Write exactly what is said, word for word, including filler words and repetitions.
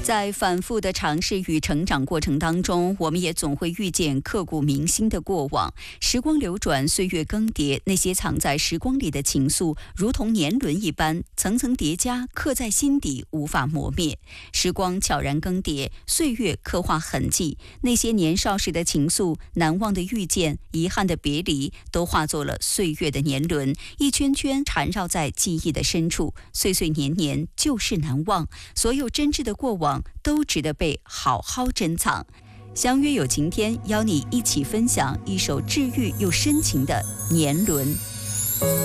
在反复的尝试与成长过程当中，我们也总会遇见刻骨铭心的过往。时光流转，岁月更迭，那些藏在时光里的情愫，如同年轮一般，层层叠加，刻在心底，无法磨灭。时光悄然更迭，岁月刻画痕迹，那些年少时的情愫，难忘的遇见，遗憾的别离，都化作了岁月的年轮，一圈圈缠绕在记忆的深处，岁岁年年，旧事难忘。所有真挚的过往都值得被好好珍藏。相约有晴天，邀你一起分享一首治愈又深情的年轮。